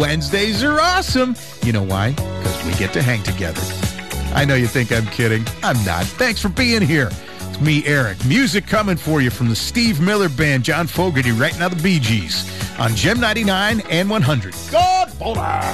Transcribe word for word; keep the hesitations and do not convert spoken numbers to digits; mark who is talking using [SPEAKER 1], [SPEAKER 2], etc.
[SPEAKER 1] Wednesdays are awesome. You know why? Because we get to hang together. I know you think I'm kidding. I'm not. Thanks for being here. It's me, Eric. Music coming for you from the Steve Miller Band, John Fogerty, right now the Bee Gees, on Gem ninety-nine and one hundred. God bless.